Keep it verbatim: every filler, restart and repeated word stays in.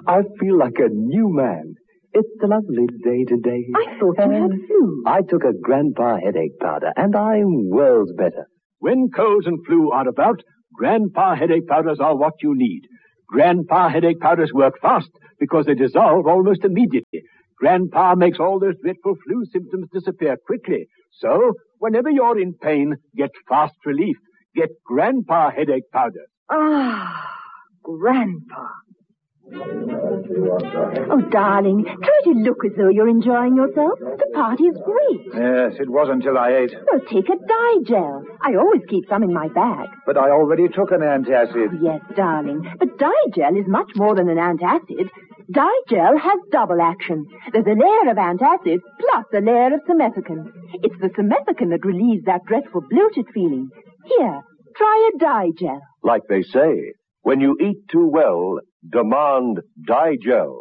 I feel like a new man. It's a lovely day today. I thought you had flu. I took a Grandpa headache powder, and I'm worlds better. When colds and flu are about, Grandpa headache powders are what you need. Grandpa headache powders work fast because they dissolve almost immediately. Grandpa makes all those dreadful flu symptoms disappear quickly. So, whenever you're in pain, get fast relief. Get Grandpa headache powder. Ah, Grandpa. Oh, darling, try to look as though you're enjoying yourself. The party's great. Yes, it was until I ate. Well, take a Digel. I always keep some in my bag. But I already took an antacid. Yes, darling, but Digel is much more than an antacid. Digel has double action. There's a layer of antacid plus a layer of simethicone. It's the simethicone that relieves that dreadful bloated feeling. Here, try a Digel. Like they say, when you eat too well, demand Digel.